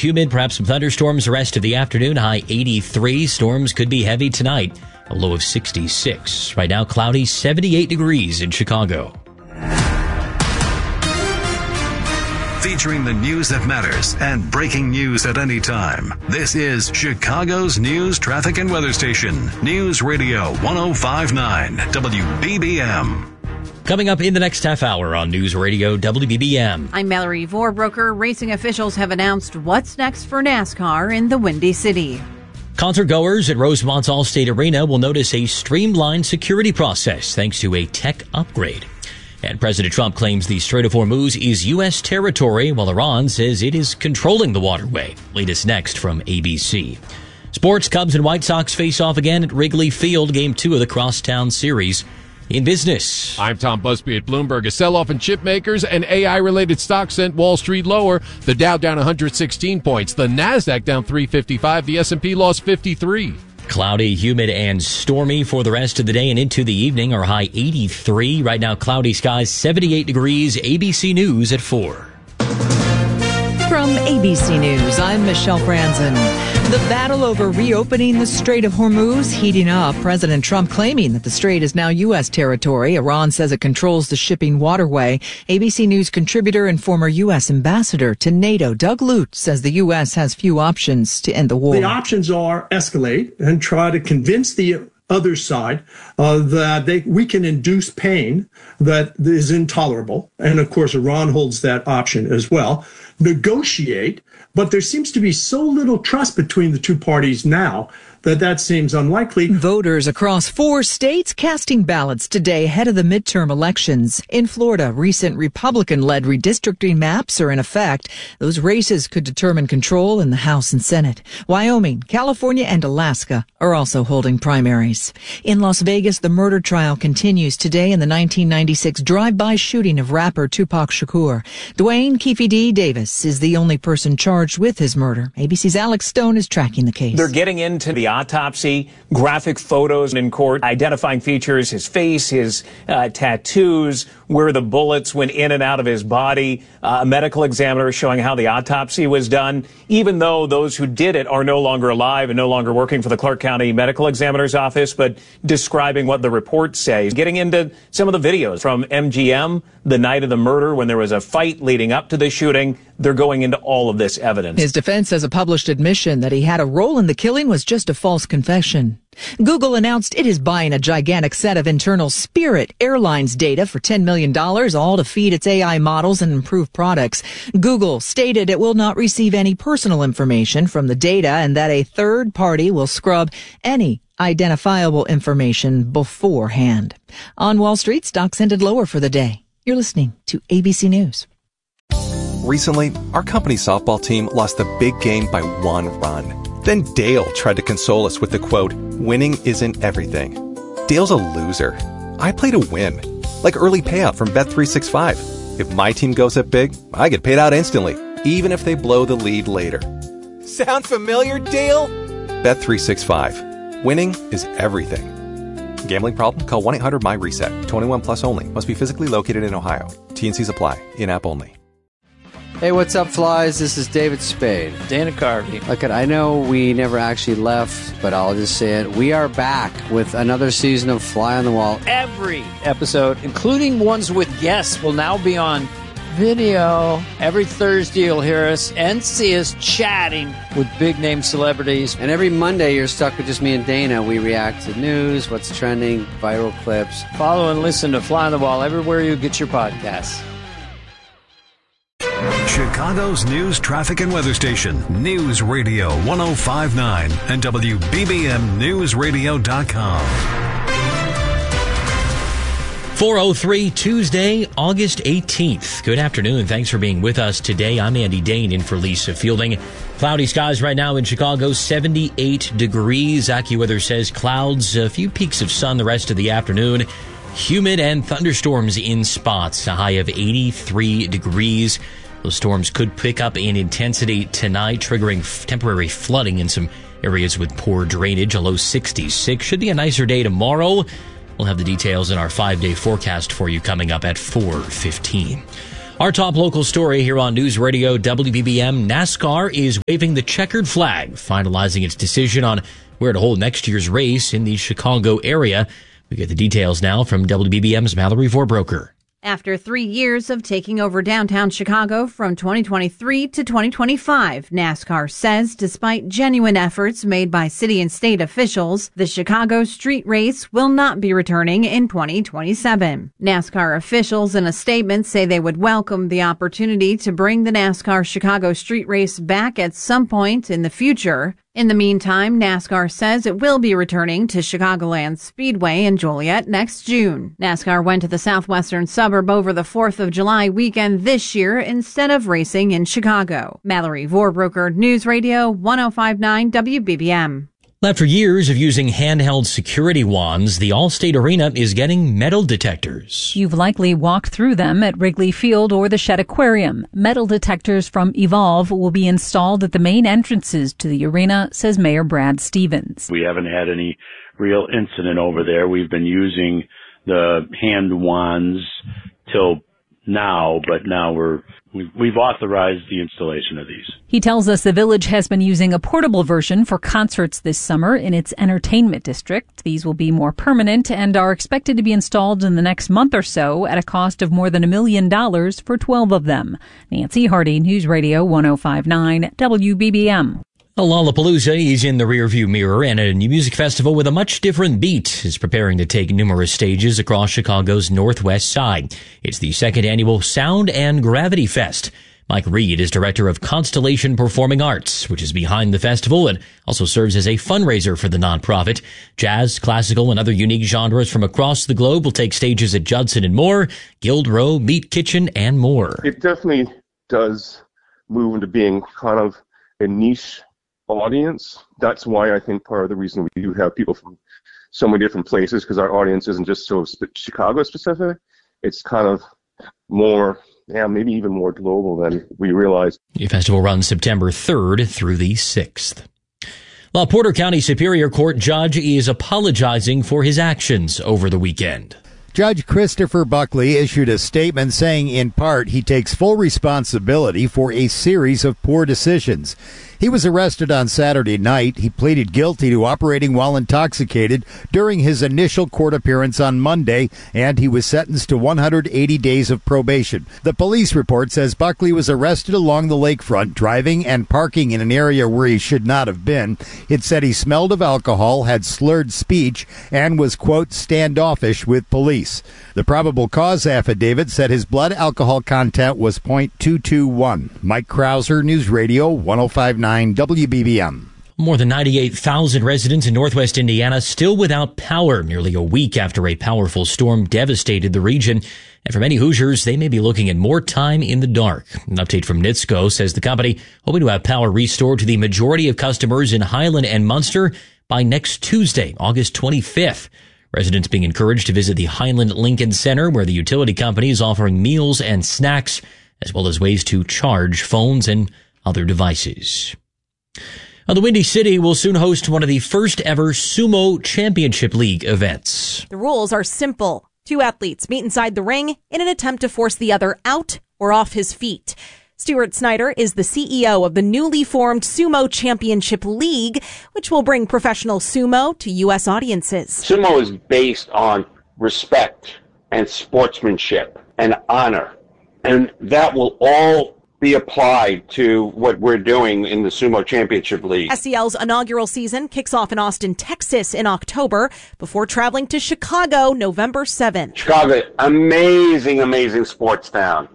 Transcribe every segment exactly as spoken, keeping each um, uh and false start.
humid, perhaps some thunderstorms the rest of the afternoon. High eighty-three. Storms could be heavy tonight. A low of sixty-six. Right now, cloudy, seventy-eight degrees in Chicago. Featuring the news that matters and breaking news at any time. This is Chicago's news, traffic, and weather station. News Radio one oh five point nine W B B M. Coming up in the next half hour on News Radio W B B M. I'm Mallory Vorbroker. Racing officials have announced what's next for NASCAR in the Windy City. Concert goers at Rosemont's Allstate Arena will notice a streamlined security process thanks to a tech upgrade. And President Trump claims the Strait of Hormuz is U S territory, while Iran says it is controlling the waterway. Latest next from A B C. Sports, Cubs and White Sox face off again at Wrigley Field, Game two of the Crosstown Series. In business, I'm Tom Busby at Bloomberg. A sell-off in chip makers and A I-related stocks sent Wall Street lower. The Dow down one hundred sixteen points. The Nasdaq down three fifty-five. The S and P lost fifty-three. Cloudy, humid, and stormy for the rest of the day and into the evening. Our high eighty-three. Right now, cloudy skies, seventy-eight degrees. A B C News at four. From A B C News, I'm Michelle Franzen. The battle over reopening the Strait of Hormuz heating up. President Trump claiming that the strait is now U S territory. Iran says it controls the shipping waterway. A B C News contributor and former U S ambassador to NATO, Doug Lute, says the U S has few options to end the war. The options are escalate and try to convince the other side uh, that they, we can induce pain that is intolerable. And of course, Iran holds that option as well. Negotiate, but there seems to be so little trust between the two parties now that that seems unlikely. Voters across four states casting ballots today ahead of the midterm elections. In Florida, recent Republican-led redistricting maps are in effect. Those races could determine control in the House and Senate. Wyoming, California, and Alaska are also holding primaries. In Las Vegas, the murder trial continues today in the nineteen ninety-six drive-by shooting of rapper Tupac Shakur. Dwayne Keefe D. Davis is the only person charged with his murder. A B C's Alex Stone is tracking the case. They're getting into the autopsy, graphic photos in court, identifying features, his face, his uh, tattoos, where the bullets went in and out of his body, uh, a medical examiner showing how the autopsy was done, even though those who did it are no longer alive and no longer working for the Clark County Medical Examiner's Office, but describing what the reports say. Getting into some of the videos from M G M, the night of the murder, when there was a fight leading up to the shooting. They're going into all of this evidence. His defense says a published admission that he had a role in the killing was just a false confession. Google announced it is buying a gigantic set of internal Spirit Airlines data for ten million dollars, all to feed its A I models and improve products. Google stated it will not receive any personal information from the data and that a third party will scrub any identifiable information beforehand. On Wall Street, stocks ended lower for the day. You're listening to A B C News. Recently, our company softball team lost the big game by one run. Then Dale tried to console us with the quote, "Winning isn't everything." Dale's a loser. I play to win. Like early payout from Bet three sixty-five. If my team goes up big, I get paid out instantly, even if they blow the lead later. Sound familiar, Dale? Bet three sixty-five. Winning is everything. Gambling problem? Call one eight hundred M Y reset. twenty-one plus only. Must be physically located in Ohio. T N Cs apply. In-app only. Hey, what's up, flies? This is David Spade. Dana Carvey. Look, I know we never actually left, but I'll just say it. We are back with another season of Fly on the Wall. Every episode, including ones with guests, will now be on video. Every Thursday, you'll hear us and see us chatting with big-name celebrities. And every Monday, you're stuck with just me and Dana. We react to news, what's trending, viral clips. Follow and listen to Fly on the Wall everywhere you get your podcasts. Chicago's news, traffic, and weather station. News Radio one oh five point nine and W B B M News Radio dot com. four oh three, Tuesday, August eighteenth. Good afternoon. Thanks for being with us today. I'm Andy Dane in for Lisa Fielding. Cloudy skies right now in Chicago, seventy-eight degrees. AccuWeather says clouds, a few peaks of sun the rest of the afternoon. Humid and thunderstorms in spots, a high of eighty-three degrees. Those storms could pick up in intensity tonight, triggering f- temporary flooding in some areas with poor drainage. A low sixty-six. Should be a nicer day tomorrow. We'll have the details in our five-day forecast for you coming up at four fifteen. Our top local story here on News Radio W B B M, NASCAR is waving the checkered flag, finalizing its decision on where to hold next year's race in the Chicago area. We get the details now from W B B M's Mallory Vorbroker. After three years of taking over downtown Chicago from twenty twenty-three to twenty twenty-five, NASCAR says despite genuine efforts made by city and state officials, the Chicago street race will not be returning in twenty twenty-seven. NASCAR officials in a statement say they would welcome the opportunity to bring the NASCAR Chicago street race back at some point in the future. In the meantime, NASCAR says it will be returning to Chicagoland Speedway in Joliet next June. NASCAR went to the southwestern suburb over the fourth of July weekend this year instead of racing in Chicago. Mallory Vorbroker, News Radio one oh five point nine W B B M. After years of using handheld security wands, the Allstate Arena is getting metal detectors. You've likely walked through them at Wrigley Field or the Shedd Aquarium. Metal detectors from Evolve will be installed at the main entrances to the arena, says Mayor Brad Stevens. We haven't had any real incident over there. We've been using the hand wands till now, but now we're We've, we've authorized the installation of these. He tells us the village has been using a portable version for concerts this summer in its entertainment district. These will be more permanent and are expected to be installed in the next month or so at a cost of more than a million dollars for twelve of them. Nancy Hardy, News Radio one oh five point nine W B B M. Lollapalooza is in the rearview mirror, and a new music festival with a much different beat is preparing to take numerous stages across Chicago's northwest side. It's the second annual Sound and Gravity Fest. Mike Reed is director of Constellation Performing Arts, which is behind the festival and also serves as a fundraiser for the nonprofit. Jazz, classical, and other unique genres from across the globe will take stages at Judson and Moore, Guild Row, Meat Kitchen, and more. It definitely does move into being kind of a niche audience. That's why I think part of the reason we do have people from so many different places, because our audience isn't just so Chicago specific. It's kind of more, yeah, maybe even more global than we realize. The festival runs September third through the sixth. Well, Porter County Superior Court judge is apologizing for his actions over the weekend. Judge Christopher Buckley issued a statement saying, in part, he takes full responsibility for a series of poor decisions. He was arrested on Saturday night. He pleaded guilty to operating while intoxicated during his initial court appearance on Monday, and he was sentenced to one hundred eighty days of probation. The police report says Buckley was arrested along the lakefront, driving and parking in an area where he should not have been. It said he smelled of alcohol, had slurred speech, and was, quote, standoffish with police. The probable cause affidavit said his blood alcohol content was point two two one. Mike Krauser, News Radio one oh five point nine W B B M. More than ninety-eight thousand residents in northwest Indiana still without power nearly a week after a powerful storm devastated the region. And for many Hoosiers, they may be looking at more time in the dark. An update from NITSCO says the company hoping to have power restored to the majority of customers in Highland and Munster by next Tuesday, August twenty-fifth. Residents being encouraged to visit the Highland Lincoln Center, where the utility company is offering meals and snacks, as well as ways to charge phones and other devices. Now, the Windy City will soon host one of the first ever Sumo Championship League events. The rules are simple. Two athletes meet inside the ring in an attempt to force the other out or off his feet. Stuart Snyder is the C E O of the newly formed Sumo Championship League, which will bring professional sumo to U S audiences. Sumo is based on respect and sportsmanship and honor, and that will all be applied to what we're doing in the Sumo Championship League. S C L's inaugural season kicks off in Austin, Texas in October before traveling to Chicago November seventh. Chicago, amazing, amazing sports town.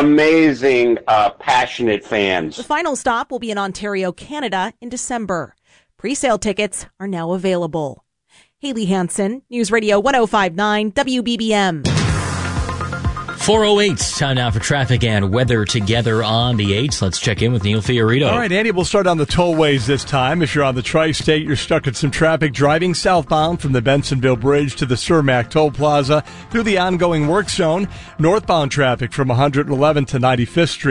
Amazing, uh, passionate fans. The final stop will be in Ontario, Canada in December. Pre-sale tickets are now available. Haley Hansen, News Radio one oh five point nine W B B M. four oh eight, time now for traffic and weather together on the eights. Let's check in with Neil Fiorito. All right, Andy, we'll start on the tollways this time. If you're on the Tri-State, you're stuck in some traffic driving southbound from the Bensonville Bridge to the Cermak Toll Plaza through the ongoing work zone. Northbound traffic from one eleven to ninety-fifth Street.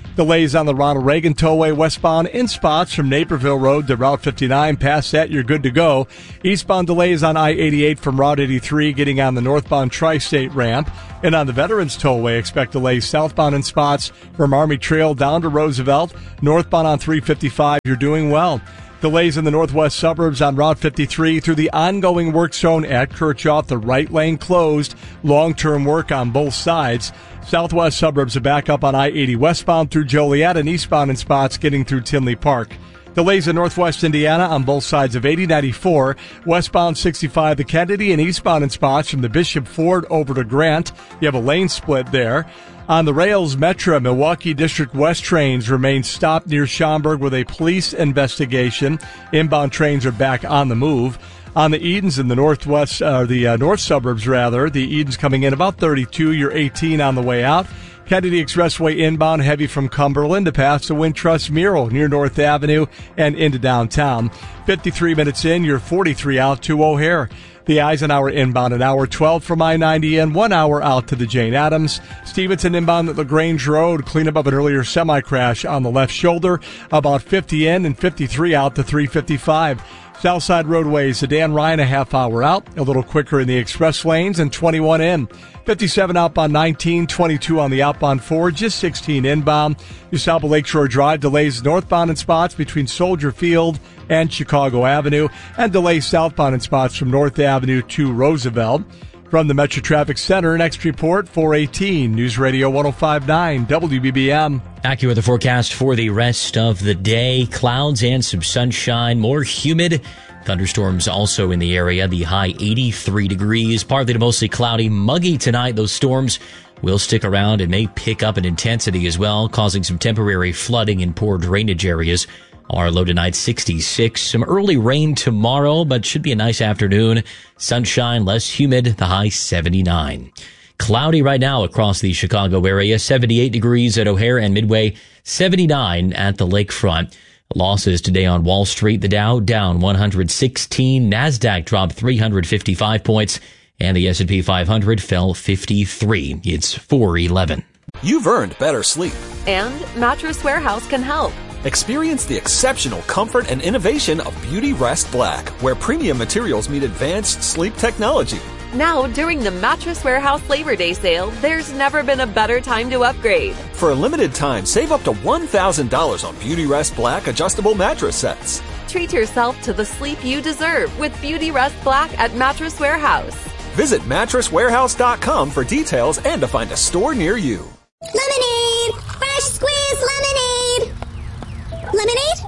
Delays on the Ronald Reagan Tollway westbound in spots from Naperville Road to Route fifty-nine. Past that, you're good to go. Eastbound delays on I eighty-eight from Route eighty-three getting on the northbound Tri-State ramp. And on the Veterans Tollway, expect delays southbound in spots from Army Trail down to Roosevelt. Northbound on three fifty-five, you're doing well. Delays in the northwest suburbs on Route fifty-three through the ongoing work zone at Kirchhoff. The right lane closed. Long-term work on both sides. Southwest suburbs are back up on I eighty westbound through Joliet and eastbound in spots getting through Tinley Park. Delays in northwest Indiana on both sides of eighty ninety-four. Westbound sixty-five to Kennedy and eastbound in spots from the Bishop Ford over to Grant. You have a lane split there. On the rails, Metra Milwaukee District West trains remain stopped near Schaumburg with a police investigation. Inbound trains are back on the move. On the Edens in the northwest, uh, the uh, north suburbs rather, the Edens coming in about thirty-two. You're eighteen on the way out. Kennedy Expressway inbound heavy from Cumberland to pass the Wintrust Mural near North Avenue and into downtown. fifty-three minutes in, you're forty-three out to O'Hare. The Eisenhower inbound an hour twelve from I ninety and one hour out to the Jane Addams. Stevenson inbound at LaGrange Road, cleanup of an earlier semi-crash on the left shoulder. About fifty in and fifty-three out to three fifty-five. Southside roadways, the Dan Ryan a half hour out, a little quicker in the express lanes, and twenty-one in. fifty-seven outbound nineteen, twenty-two on the outbound four, just sixteen inbound. USAPA Lakeshore Drive delays northbound in spots between Soldier Field and Chicago Avenue, and delays southbound in spots from North Avenue to Roosevelt. From the Metro Traffic Center, next report, four eighteen, News Radio ten fifty-nine, W B B M. AccuWeather forecast for the rest of the day. Clouds and some sunshine, more humid. Thunderstorms also in the area. The high eighty-three degrees, partly to mostly cloudy, muggy tonight. Those storms will stick around and may pick up in intensity as well, causing some temporary flooding in poor drainage areas. Our low tonight, sixty-six. Some early rain tomorrow, but should be a nice afternoon. Sunshine, less humid, the high seventy-nine. Cloudy right now across the Chicago area, seventy-eight degrees at O'Hare and Midway, seventy-nine at the lakefront. Losses today on Wall Street. The Dow down one hundred sixteen. NASDAQ dropped three hundred fifty-five points. And the S and P five hundred fell fifty-three. It's four eleven. You've earned better sleep. And Mattress Warehouse can help. Experience the exceptional comfort and innovation of Beauty Rest Black, where premium materials meet advanced sleep technology. Now, during the Mattress Warehouse Labor Day sale, there's never been a better time to upgrade. For a limited time, save up to one thousand dollars on Beauty Rest Black adjustable mattress sets. Treat yourself to the sleep you deserve with Beauty Rest Black at Mattress Warehouse. Visit mattress warehouse dot com for details and to find a store near you. Lemonade! Fresh squeezed lemonade! Lemonade?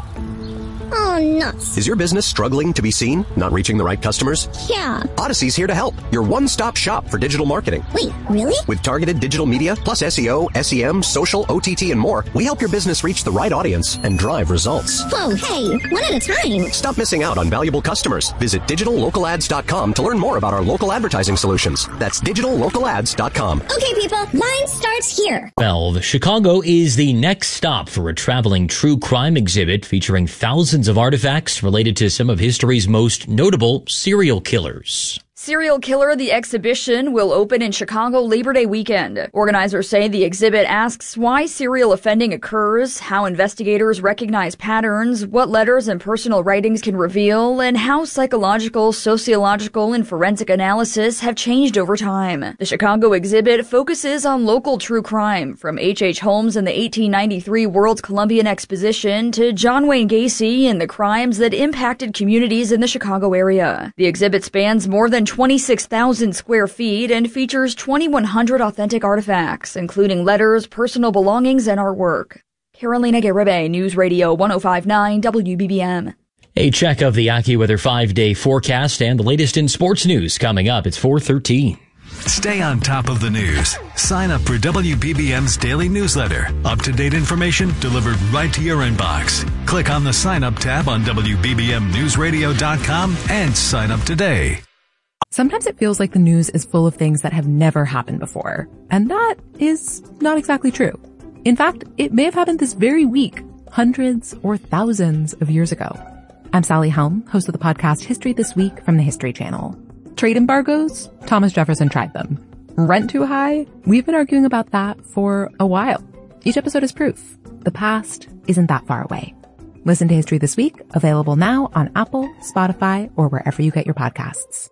Oh, nuts. Is your business struggling to be seen? Not reaching the right customers? Yeah. Odyssey's here to help. Your one-stop shop for digital marketing. Wait, really? With targeted digital media, plus S E O, S E M, social, O T T, and more, we help your business reach the right audience and drive results. Whoa, hey, one at a time. Stop missing out on valuable customers. Visit digital local ads dot com to learn more about our local advertising solutions. That's digital local ads dot com. Okay, people, mine starts here. Well, Chicago is the next stop for a traveling true crime exhibit featuring thousands of artifacts related to some of history's most notable serial killers. Serial Killer, the exhibition, will open in Chicago Labor Day weekend. Organizers say the exhibit asks why serial offending occurs, how investigators recognize patterns, what letters and personal writings can reveal, and how psychological, sociological, and forensic analysis have changed over time. The Chicago exhibit focuses on local true crime, from H H. Holmes and the eighteen ninety-three World's Columbian Exposition to John Wayne Gacy and the crimes that impacted communities in the Chicago area. The exhibit spans more than twenty-six thousand square feet and features twenty-one hundred authentic artifacts, including letters, personal belongings, and artwork. Carolina Garibay, News Radio ten fifty-nine W B B M. A check of the AccuWeather five-day forecast and the latest in sports news coming up. It's four thirteen. Stay on top of the news. Sign up for W B B M's daily newsletter. Up-to-date information delivered right to your inbox. Click on the Sign Up tab on W B B M news radio dot com and sign up today. Sometimes it feels like the news is full of things that have never happened before. And that is not exactly true. In fact, it may have happened this very week, hundreds or thousands of years ago. I'm Sally Helm, host of the podcast History This Week from the History Channel. Trade embargoes? Thomas Jefferson tried them. Rent too high? We've been arguing about that for a while. Each episode is proof. the past isn't that far away. Listen to History This Week, available now on Apple, Spotify, or wherever you get your podcasts.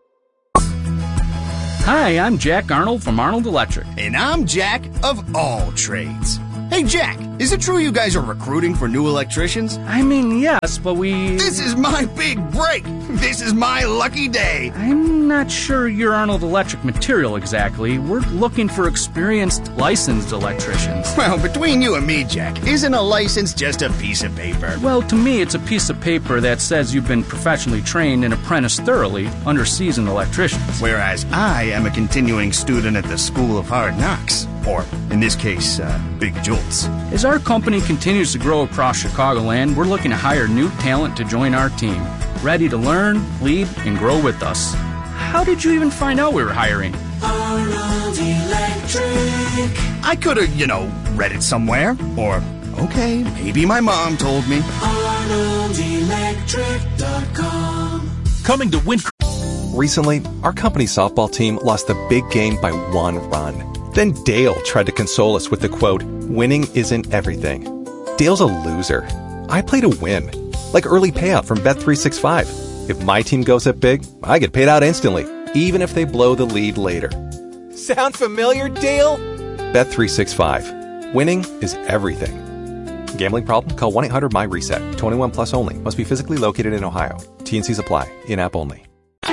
Hi, I'm Jack Arnold from Arnold Electric. And I'm Jack of All Trades. Hey, Jack, is it true you guys are recruiting for new electricians? I mean, yes, but we... This is my big break. This is my lucky day. I'm not sure you're Arnold Electric material exactly. We're looking for experienced, licensed electricians. Well, between you and me, Jack, isn't a license just a piece of paper? Well, to me, it's a piece of paper that says you've been professionally trained and apprenticed thoroughly under seasoned electricians. Whereas I am a continuing student at the School of Hard Knocks. Or, in this case, uh, Big Jolts. As our company continues to grow across Chicagoland, we're looking to hire new talent to join our team, ready to learn, lead, and grow with us. How did you even find out we were hiring? Arnold Electric. I could have, you know, read it somewhere. Or, okay, maybe my mom told me. Arnold Electric dot com. Coming to win. Recently, our company softball team lost the big game by one run. Then Dale tried to console us with the quote, winning isn't everything. Dale's a loser. I play to win. Like early payout from Bet three sixty-five. If my team goes up big, I get paid out instantly, even if they blow the lead later. Sound familiar, Dale? Bet three sixty-five. Winning is everything. Gambling problem? Call one eight hundred my reset. twenty-one plus only. Must be physically located in Ohio. T N Cs apply. In-app only.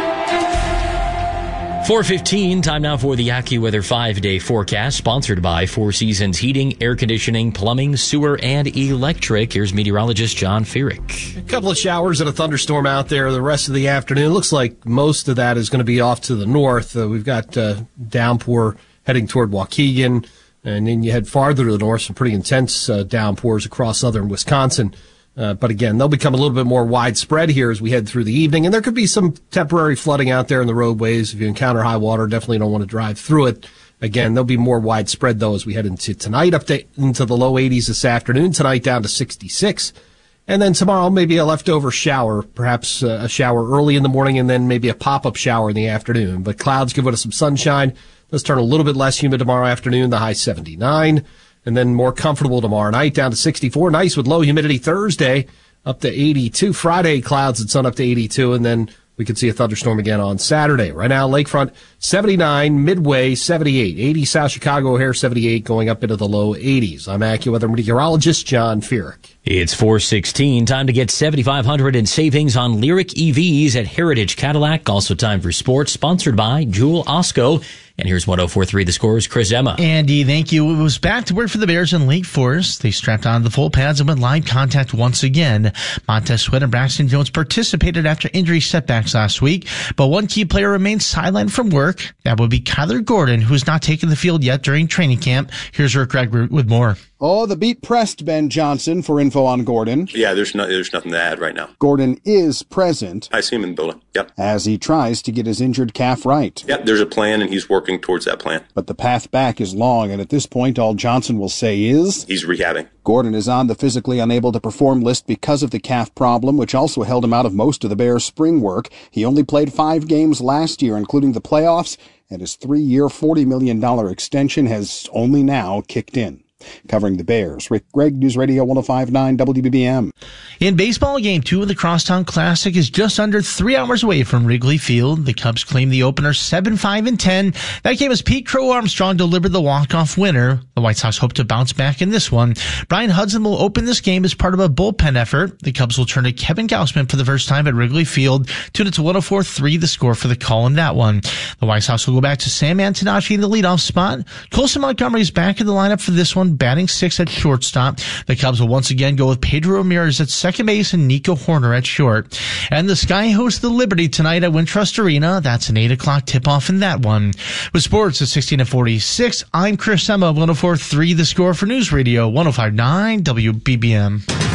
four fifteen, time now for the AccuWeather five-day forecast, sponsored by Four Seasons Heating, Air Conditioning, Plumbing, Sewer, and Electric. Here's meteorologist John Feerick. A couple of showers and a thunderstorm out there the rest of the afternoon. Looks like most of that is going to be off to the north. Uh, we've got uh, downpour heading toward Waukegan, and then you head farther to the north, some pretty intense uh, downpours across southern Wisconsin. Uh, but again, they'll become a little bit more widespread here as we head through the evening. And there could be some temporary flooding out there in the roadways. If you encounter high water, definitely don't want to drive through it. Again, they'll be more widespread, though, as we head into tonight, up to, into the low eighties this afternoon. Tonight down to sixty-six. And then tomorrow, maybe a leftover shower, perhaps uh, a shower early in the morning and then maybe a pop-up shower in the afternoon. But clouds give us some sunshine. Let's turn a little bit less humid tomorrow afternoon, the high seventy-nine. And then more comfortable tomorrow night, down to sixty-four. Nice with low humidity Thursday, up to eighty-two. Friday, clouds and sun up to eighty-two. And then we could see a thunderstorm again on Saturday. Right now, Lakefront, seventy-nine. Midway, seventy-eight. eighty South Chicago O'Hare, seventy-eight, going up into the low eighties. I'm AccuWeather meteorologist John Feerick. It's four sixteen. Time to get seventy-five hundred dollars in savings on Lyric E Vs at Heritage Cadillac. Also time for sports, sponsored by Jewel Osco. And here's one oh four point three The Score's Chris Emma. Andy, thank you. It was back to work for the Bears in Lake Forest. They strapped on the full pads and went live contact once again. Montez Sweat and Braxton Jones participated after injury setbacks last week, but one key player remains sidelined from work. That would be Kyler Gordon, who's not taken the field yet during training camp. Here's Rick Gregg with more. Oh, the beat pressed Ben Johnson for info on Gordon. Yeah, there's no, there's nothing to add right now. Gordon is present. I see him in the building. Yep. As he tries to get his injured calf right. Yep, there's a plan, and he's working towards that plan. But the path back is long, and at this point, all Johnson will say is... He's rehabbing. Gordon is on the physically unable to perform list because of the calf problem, which also held him out of most of the Bears' spring work. He only played five games last year, including the playoffs, and his three-year, forty million dollars extension has only now kicked in. Covering the Bears, Rick Gregg, News Radio one oh five point nine W B B M. In baseball, Game two of the Crosstown Classic is just under three hours away from Wrigley Field. The Cubs claim the opener seven five and ten. That game as Pete Crow Armstrong delivered the walk-off winner. The White Sox hope to bounce back in this one. Brian Hudson will open this game as part of a bullpen effort. The Cubs will turn to Kevin Gausman for the first time at Wrigley Field. Tune it to one oh four point three, the score for the call in that one. The White Sox will go back to Sam Antonacci in the leadoff spot. Colson Montgomery is back in the lineup for this one, batting sixth at shortstop. The Cubs will once again go with Pedro Ramirez at second base and Nico Horner at short. And the Sky hosts the Liberty tonight at Wintrust Arena. That's an eight o'clock tip-off in that one. With sports at sixteen and forty-six, I'm Chris Emma, one oh four point three, the score for News Radio one oh five point nine W B B M.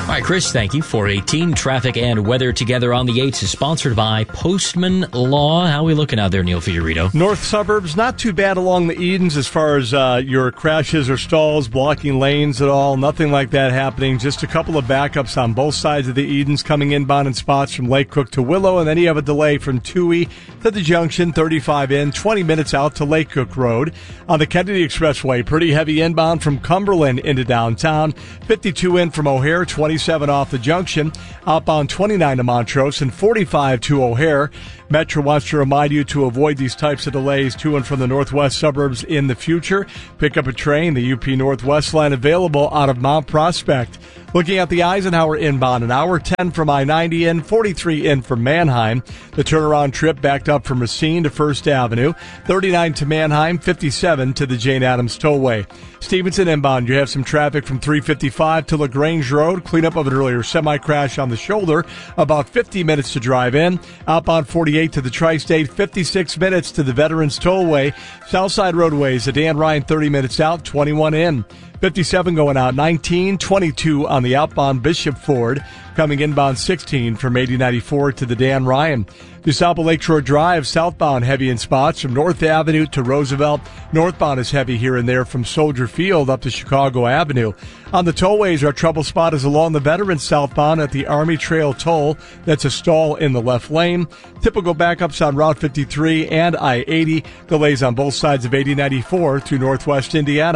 All right, Chris, thank you. four eighteen, traffic and weather together on the eights is sponsored by Postman Law. How are we looking out there, Neil Fiorito? North suburbs, not too bad along the Edens as far as uh, your crashes or stalls, blocking lanes at all. Nothing like that happening. Just a couple of backups on both sides of the Edens coming inbound in spots from Lake Cook to Willow, and then you have a delay from Toohey to the junction, thirty-five in, twenty minutes out to Lake Cook Road. On the Kennedy Expressway, pretty heavy inbound from Cumberland into downtown, fifty-two in from O'Hare, twenty-seven off the junction, outbound twenty-nine to Montrose, and forty-five to O'Hare. Metro wants to remind you to avoid these types of delays to and from the northwest suburbs in the future. Pick up a train, the U P Northwest line available out of Mount Prospect. Looking at the Eisenhower inbound, an hour ten from I ninety in, forty-three in from Manheim. The turnaround trip backed up from Racine to First Avenue, thirty-nine to Manheim, fifty-seven to the Jane Addams Tollway. Stevenson inbound, you have some traffic from three fifty-five to LaGrange Road. Cleanup of an earlier semi-crash on the shoulder. About fifty minutes to drive in. Outbound forty-eight to the Tri-State, fifty-six minutes to the Veterans Tollway. Southside roadways, the Dan Ryan thirty minutes out, twenty-one in. fifty-seven going out, nineteen, twenty-two on the outbound Bishop Ford. Coming inbound sixteen from eighty ninety-four to the Dan Ryan. DeSalpa Lakeshore Drive, southbound heavy in spots from North Avenue to Roosevelt. Northbound is heavy here and there from Soldier Field up to Chicago Avenue. On the tollways, our trouble spot is along the Veterans southbound at the Army Trail Toll. That's a stall in the left lane. Typical backups on Route fifty-three and I eighty. Delays on both sides of eighty ninety-four through Northwest Indiana.